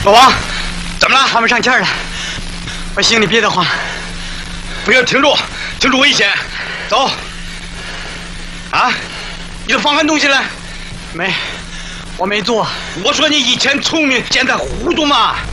老王， 怎么了？ 他们上线了，把行李别得慌， 不要停住，停住危险，走。啊，你都放完东西了？ 没，我没做。 我说你以前聪明，现在糊涂嘛。